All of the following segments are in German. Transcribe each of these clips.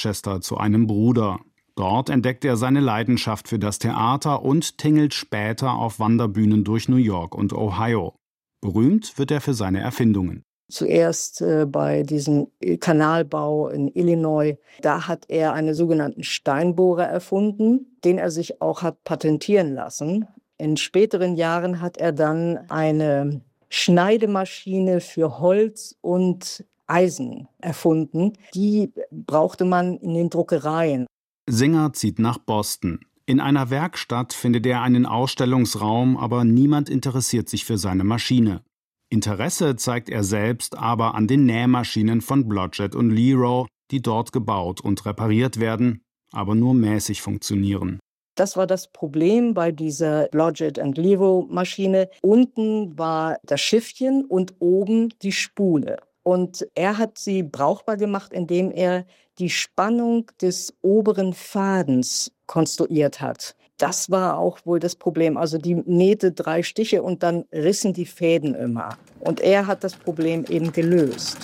Rochester zu einem Bruder. Dort entdeckt er seine Leidenschaft für das Theater und tingelt später auf Wanderbühnen durch New York und Ohio. Berühmt wird er für seine Erfindungen. Zuerst bei diesem Kanalbau in Illinois, da hat er einen sogenannten Steinbohrer erfunden, den er sich auch hat patentieren lassen. In späteren Jahren hat er dann eine Schneidemaschine für Holz und Eisen erfunden. Die brauchte man in den Druckereien. Singer zieht nach Boston. In einer Werkstatt findet er einen Ausstellungsraum, aber niemand interessiert sich für seine Maschine. Interesse zeigt er selbst aber an den Nähmaschinen von Blodgett und Leroy, die dort gebaut und repariert werden, aber nur mäßig funktionieren. Das war das Problem bei dieser Blodgett und Leroy Maschine. Unten war das Schiffchen und oben die Spule. Und er hat sie brauchbar gemacht, indem er die Spannung des oberen Fadens konstruiert hat. Das war auch wohl das Problem. Also die nähte 3 Stiche und dann rissen die Fäden immer. Und er hat das Problem eben gelöst.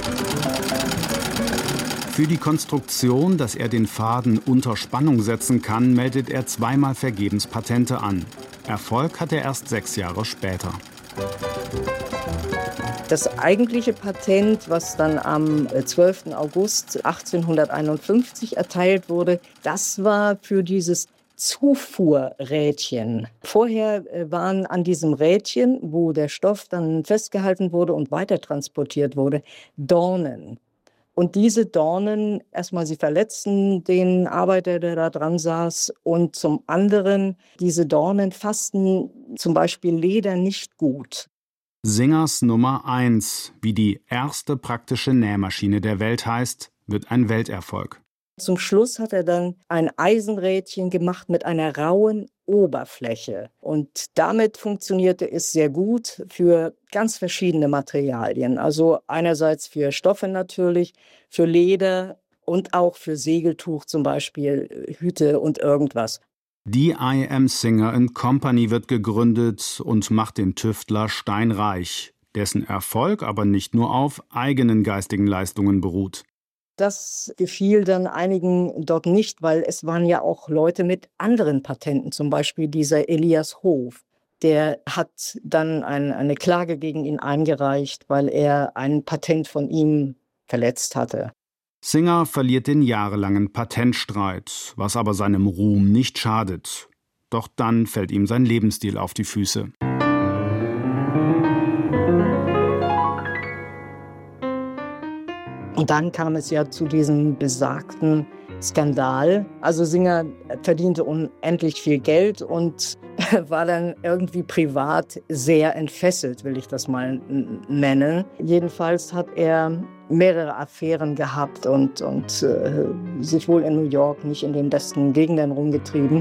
Für die Konstruktion, dass er den Faden unter Spannung setzen kann, meldet er zweimal vergebens Patente an. Erfolg hat er erst 6 Jahre später. Das eigentliche Patent, was dann am 12. August 1851 erteilt wurde, das war für dieses Zufuhrrädchen. Vorher waren an diesem Rädchen, wo der Stoff dann festgehalten wurde und weiter transportiert wurde, Dornen. Und diese Dornen, erstmal sie verletzten den Arbeiter, der da dran saß, und zum anderen, diese Dornen fassten zum Beispiel Leder nicht gut. Singers Nummer 1, wie die erste praktische Nähmaschine der Welt heißt, wird ein Welterfolg. Zum Schluss hat er dann ein Eisenrädchen gemacht mit einer rauen Oberfläche. Und damit funktionierte es sehr gut für ganz verschiedene Materialien. Also einerseits für Stoffe natürlich, für Leder und auch für Segeltuch zum Beispiel, Hüte und irgendwas. Die I.M. Singer & Company wird gegründet und macht den Tüftler steinreich, dessen Erfolg aber nicht nur auf eigenen geistigen Leistungen beruht. Das gefiel dann einigen dort nicht, weil es waren ja auch Leute mit anderen Patenten, zum Beispiel dieser Elias Hof. Der hat dann eine Klage gegen ihn eingereicht, weil er ein Patent von ihm verletzt hatte. Singer verliert den jahrelangen Patentstreit, was aber seinem Ruhm nicht schadet. Doch dann fällt ihm sein Lebensstil auf die Füße. Und dann kam es ja zu diesem besagten Skandal. Also Singer verdiente unendlich viel Geld und war dann irgendwie privat sehr entfesselt, will ich das mal nennen. Jedenfalls hat er mehrere Affären gehabt und sich wohl in New York nicht in den besten Gegenden rumgetrieben.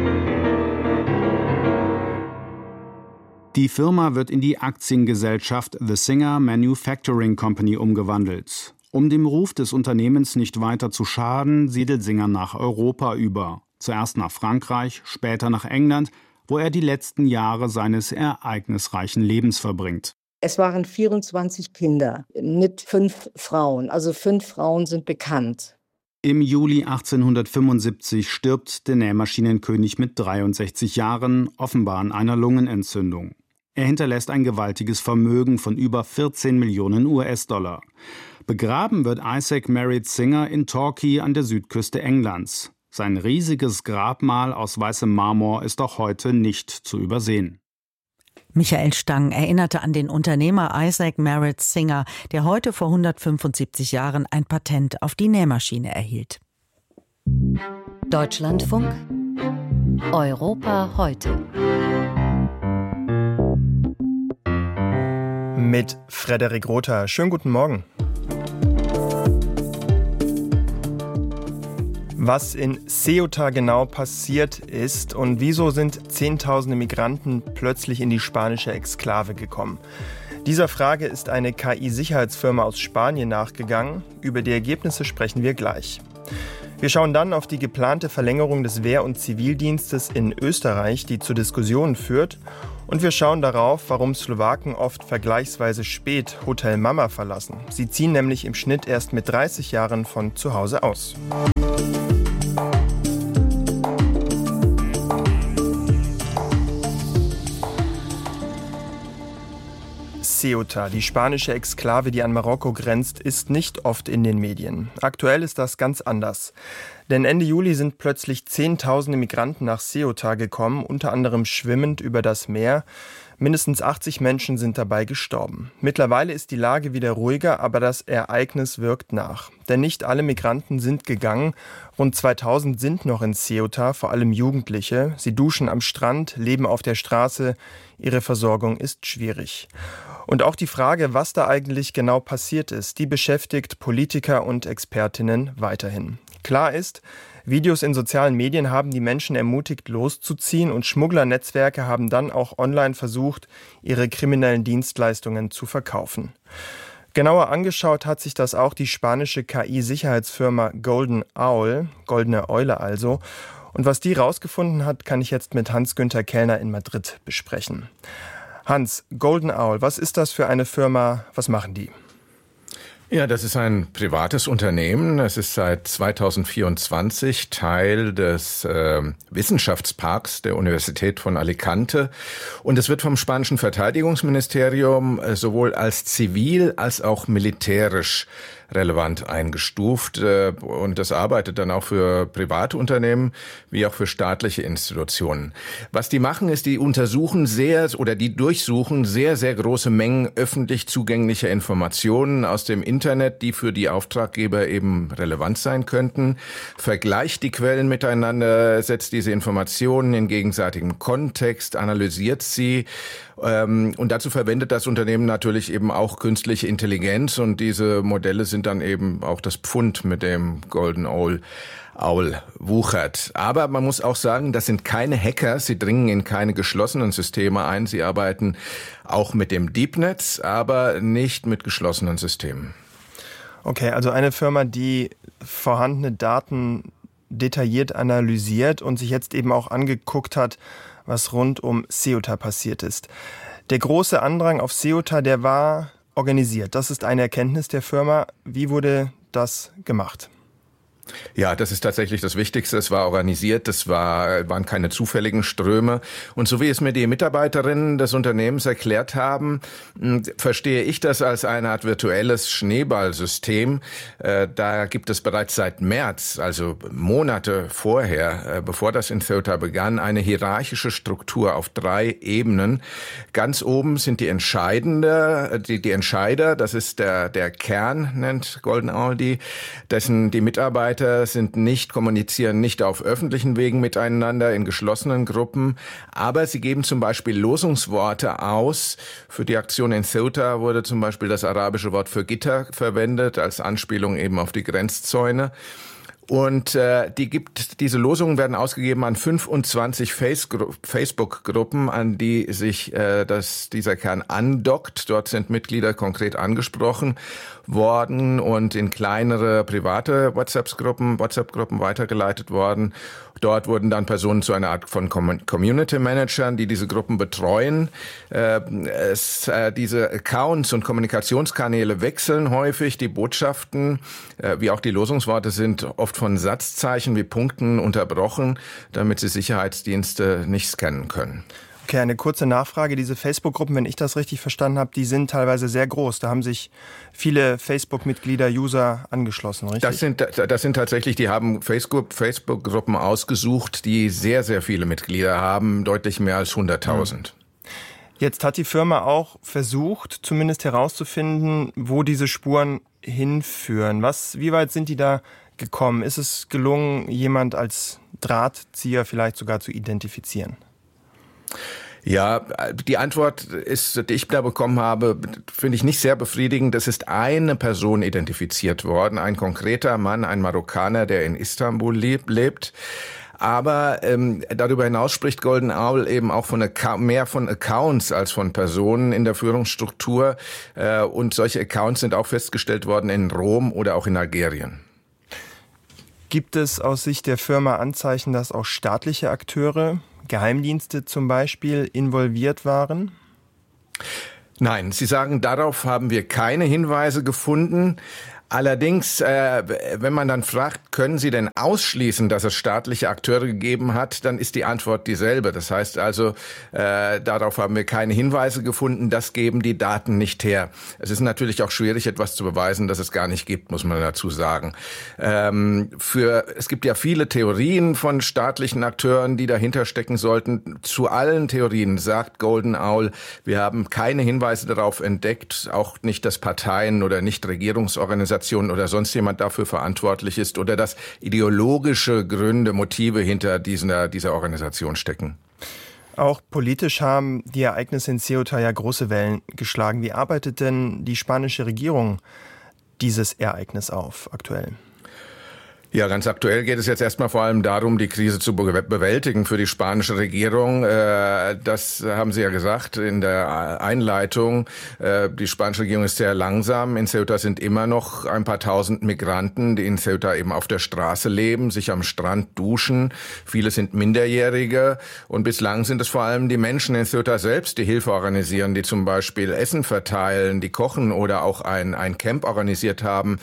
Die Firma wird in die Aktiengesellschaft The Singer Manufacturing Company umgewandelt. Um dem Ruf des Unternehmens nicht weiter zu schaden, siedelt Singer nach Europa über. Zuerst nach Frankreich, später nach England, wo er die letzten Jahre seines ereignisreichen Lebens verbringt. Es waren 24 Kinder mit 5 Frauen. Also 5 Frauen sind bekannt. Im Juli 1875 stirbt der Nähmaschinenkönig mit 63 Jahren, offenbar an einer Lungenentzündung. Er hinterlässt ein gewaltiges Vermögen von über 14 Millionen US-Dollar. Begraben wird Isaac Merritt Singer in Torquay an der Südküste Englands. Sein riesiges Grabmal aus weißem Marmor ist auch heute nicht zu übersehen. Michael Stang erinnerte an den Unternehmer Isaac Merritt Singer, der heute vor 175 Jahren ein Patent auf die Nähmaschine erhielt. Deutschlandfunk Europa heute. Mit Frederik Rother. Schönen guten Morgen. Was in Ceuta genau passiert ist und wieso sind Zehntausende Migranten plötzlich in die spanische Exklave gekommen. Dieser Frage ist eine KI-Sicherheitsfirma aus Spanien nachgegangen. Über die Ergebnisse sprechen wir gleich. Wir schauen dann auf die geplante Verlängerung des Wehr- und Zivildienstes in Österreich, die zu Diskussionen führt. Und wir schauen darauf, warum Slowaken oft vergleichsweise spät Hotel Mama verlassen. Sie ziehen nämlich im Schnitt erst mit 30 Jahren von zu Hause aus. Ceuta, die spanische Exklave, die an Marokko grenzt, ist nicht oft in den Medien. Aktuell ist das ganz anders. Denn Ende Juli sind plötzlich Zehntausende Migranten nach Ceuta gekommen, unter anderem schwimmend über das Meer. Mindestens 80 Menschen sind dabei gestorben. Mittlerweile ist die Lage wieder ruhiger, aber das Ereignis wirkt nach. Denn nicht alle Migranten sind gegangen. Rund 2000 sind noch in Ceuta, vor allem Jugendliche. Sie duschen am Strand, leben auf der Straße. Ihre Versorgung ist schwierig. Und auch die Frage, was da eigentlich genau passiert ist, die beschäftigt Politiker und Expertinnen weiterhin. Klar ist, Videos in sozialen Medien haben die Menschen ermutigt, loszuziehen, und Schmugglernetzwerke haben dann auch online versucht, ihre kriminellen Dienstleistungen zu verkaufen. Genauer angeschaut hat sich das auch die spanische KI-Sicherheitsfirma Golden Owl, Goldene Eule also. Und was die rausgefunden hat, kann ich jetzt mit Hans-Günther Kellner in Madrid besprechen. Hans, Golden Owl, was ist das für eine Firma? Was machen die? Ja, das ist ein privates Unternehmen. Es ist seit 2024 Teil des Wissenschaftsparks der Universität von Alicante. Und es wird vom spanischen Verteidigungsministerium sowohl als zivil als auch militärisch relevant eingestuft, und das arbeitet dann auch für private Unternehmen wie auch für staatliche Institutionen. Was die machen, ist, die durchsuchen sehr, sehr große Mengen öffentlich zugänglicher Informationen aus dem Internet, die für die Auftraggeber eben relevant sein könnten, vergleicht die Quellen miteinander, setzt diese Informationen in gegenseitigem Kontext, analysiert sie, und dazu verwendet das Unternehmen natürlich eben auch künstliche Intelligenz, und diese Modelle sind dann eben auch das Pfund, mit dem Golden Owl wuchert. Aber man muss auch sagen, das sind keine Hacker, sie dringen in keine geschlossenen Systeme ein, sie arbeiten auch mit dem Deepnet, aber nicht mit geschlossenen Systemen. Okay, also eine Firma, die vorhandene Daten detailliert analysiert und sich jetzt eben auch angeguckt hat, was rund um Ceuta passiert ist. Der große Andrang auf Ceuta, der war organisiert. Das ist eine Erkenntnis der Firma. Wie wurde das gemacht? Ja, das ist tatsächlich das Wichtigste. Es war organisiert, waren keine zufälligen Ströme. Und so wie es mir die Mitarbeiterinnen des Unternehmens erklärt haben, verstehe ich das als eine Art virtuelles Schneeballsystem. Da gibt es bereits seit März, also Monate vorher, bevor das in Ceuta begann, eine hierarchische Struktur auf 3 Ebenen. Ganz oben sind die Entscheider, das ist der Kern, nennt Golden Owl dessen die Mitarbeiter kommunizieren nicht auf öffentlichen Wegen miteinander in geschlossenen Gruppen, aber sie geben zum Beispiel Losungsworte aus. Für die Aktion in Ceuta wurde zum Beispiel das arabische Wort für Gitter verwendet, als Anspielung eben auf die Grenzzäune. Und diese Losungen werden ausgegeben an 25 Facebook-Gruppen, an die sich dieser Kern andockt. Dort sind Mitglieder konkret angesprochen worden und in kleinere private WhatsApp-Gruppen weitergeleitet worden. Dort wurden dann Personen zu einer Art von Community-Managern, die diese Gruppen betreuen. Diese Accounts und Kommunikationskanäle wechseln häufig. Die Botschaften, wie auch die Losungsworte, sind oft von Satzzeichen wie Punkten unterbrochen, damit sie Sicherheitsdienste nicht scannen können. Okay, eine kurze Nachfrage. Diese Facebook-Gruppen, wenn ich das richtig verstanden habe, die sind teilweise sehr groß. Da haben sich viele Facebook-Mitglieder, User angeschlossen, richtig? Das sind tatsächlich, die haben Facebook-Gruppen ausgesucht, die sehr, sehr viele Mitglieder haben, deutlich mehr als 100.000. Jetzt hat die Firma auch versucht, zumindest herauszufinden, wo diese Spuren hinführen. Wie weit sind die da gekommen? Ist es gelungen, jemand als Drahtzieher vielleicht sogar zu identifizieren? Ja, die Antwort die ich da bekommen habe, finde ich nicht sehr befriedigend. Es ist eine Person identifiziert worden, ein konkreter Mann, ein Marokkaner, der in Istanbul lebt. Aber darüber hinaus spricht Golden Owl eben auch mehr von Accounts als von Personen in der Führungsstruktur. Und solche Accounts sind auch festgestellt worden in Rom oder auch in Algerien. Gibt es aus Sicht der Firma Anzeichen, dass auch staatliche Akteure, Geheimdienste zum Beispiel, involviert waren? Nein, Sie sagen, darauf haben wir keine Hinweise gefunden. Allerdings, wenn man dann fragt, können Sie denn ausschließen, dass es staatliche Akteure gegeben hat, dann ist die Antwort dieselbe. Das heißt also, darauf haben wir keine Hinweise gefunden, das geben die Daten nicht her. Es ist natürlich auch schwierig, etwas zu beweisen, das es gar nicht gibt, muss man dazu sagen. Es gibt ja viele Theorien von staatlichen Akteuren, die dahinter stecken sollten. Zu allen Theorien sagt Golden Owl, wir haben keine Hinweise darauf entdeckt, auch nicht, dass Parteien oder Nichtregierungsorganisationen oder sonst jemand dafür verantwortlich ist oder dass ideologische Gründe, Motive hinter dieser Organisation stecken. Auch politisch haben die Ereignisse in Ceuta ja große Wellen geschlagen. Wie arbeitet denn die spanische Regierung dieses Ereignis auf aktuell? Ja, ganz aktuell geht es jetzt erstmal vor allem darum, die Krise zu bewältigen für die spanische Regierung. Das haben Sie ja gesagt in der Einleitung. Die spanische Regierung ist sehr langsam. In Ceuta sind immer noch ein paar tausend Migranten, die in Ceuta eben auf der Straße leben, sich am Strand duschen. Viele sind Minderjährige und bislang sind es vor allem die Menschen in Ceuta selbst, die Hilfe organisieren, die zum Beispiel Essen verteilen, die kochen oder auch ein Camp organisiert haben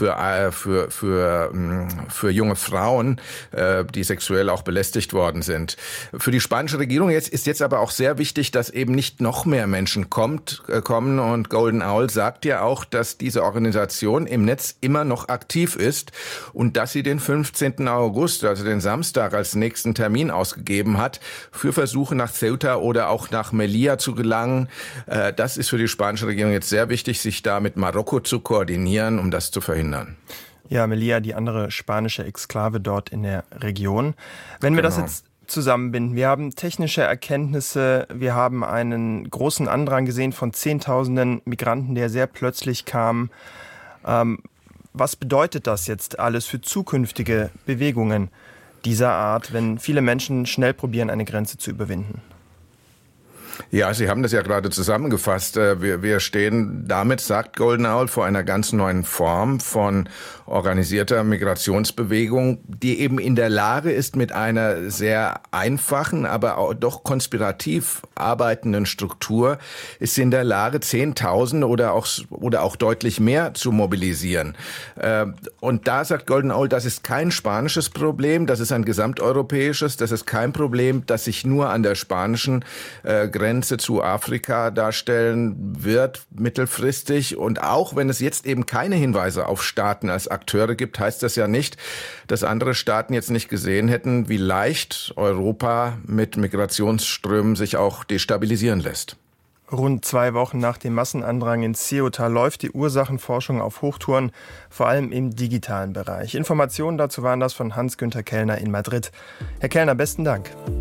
für junge Frauen, die sexuell auch belästigt worden sind. Für die spanische Regierung ist jetzt aber auch sehr wichtig, dass eben nicht noch mehr Menschen kommen. Und Golden Owl sagt ja auch, dass diese Organisation im Netz immer noch aktiv ist und dass sie den 15. August, also den Samstag, als nächsten Termin ausgegeben hat, für Versuche nach Ceuta oder auch nach Melilla zu gelangen. Das ist für die spanische Regierung jetzt sehr wichtig, sich da mit Marokko zu koordinieren, um das zu verhindern. Ja, Melilla, die andere spanische Exklave dort in der Region. Wenn wir das jetzt zusammenbinden, wir haben technische Erkenntnisse, wir haben einen großen Andrang gesehen von Zehntausenden Migranten, der sehr plötzlich kam. Was bedeutet das jetzt alles für zukünftige Bewegungen dieser Art, wenn viele Menschen schnell probieren, eine Grenze zu überwinden? Ja, Sie haben das ja gerade zusammengefasst. Wir stehen damit, sagt Golden Owl, vor einer ganz neuen Form von organisierter Migrationsbewegung, die eben in der Lage ist, mit einer sehr einfachen, aber auch doch konspirativ arbeitenden Struktur, ist sie in der Lage, Zehntausende oder auch deutlich mehr zu mobilisieren. Und da sagt Golden Owl, das ist kein spanisches Problem, das ist ein gesamteuropäisches, das ist kein Problem, das sich nur an der spanischen Grenze zu Afrika darstellen wird, mittelfristig. Und auch wenn es jetzt eben keine Hinweise auf Staaten als Akteure gibt, heißt das ja nicht, dass andere Staaten jetzt nicht gesehen hätten, wie leicht Europa mit Migrationsströmen sich auch destabilisieren lässt. Rund 2 Wochen nach dem Massenandrang in Ceuta läuft die Ursachenforschung auf Hochtouren, vor allem im digitalen Bereich. Informationen dazu waren das von Hans-Günther Kellner in Madrid. Herr Kellner, besten Dank.